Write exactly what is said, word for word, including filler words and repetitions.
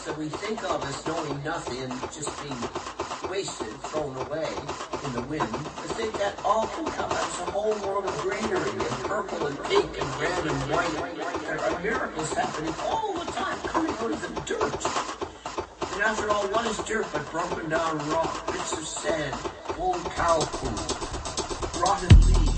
us that we think of as knowing nothing and just being wasted, thrown away in the wind, to think that all can come as a whole world of greenery and purple and pink and red and white. There are miracles happening all the time, coming out of the dirt. And after all, what is dirt but broken down rock, bits of sand, old cow poo, rotten leaves?